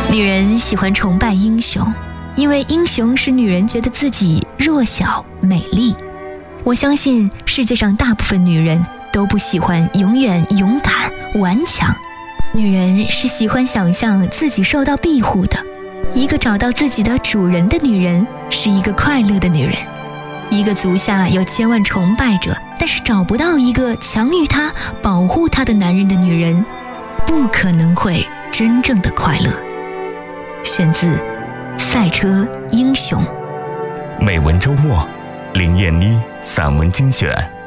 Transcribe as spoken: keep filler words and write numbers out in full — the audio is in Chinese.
女人喜欢崇拜英雄，因为英雄使女人觉得自己弱小美丽。我相信世界上大部分女人都不喜欢永远勇敢顽强，女人是喜欢想象自己受到庇护的。一个找到自己的主人的女人是一个快乐的女人。一个足下有千万崇拜者，但是找不到一个强于她保护她的男人的女人，不可能会真正的快乐。选自《赛车英雄》。 美文周末，林燕妮散文精选。